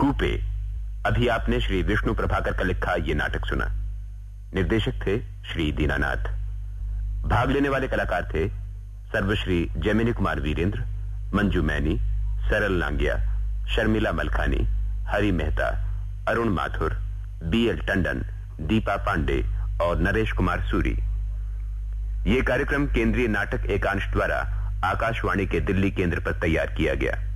कूपे। अभी आपने श्री विष्णु प्रभाकर का लिखा यह नाटक सुना। निर्देशक थे श्री दीनानाथ। भाग लेने वाले कलाकार थे सर्वश्री जैमिनी कुमार वीरेंद्र, मंजू मैनी, सरल नांगिया, शर्मिला मलखानी, हरि मेहता, अरुण माथुर, बीएल टंडन, दीपा पांडे और नरेश कुमार सूरी। यह कार्यक्रम केंद्रीय नाटक एकांश द्वारा आकाशवाणी के दिल्ली केंद्र पर तैयार किया गया।